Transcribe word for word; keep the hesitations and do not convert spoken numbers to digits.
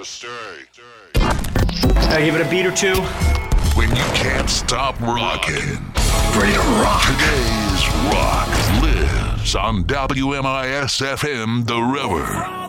to stay. I give it a beat or two. When you can't stop rocking. Ready to rock. Today's rock lives on W M I S F M The River.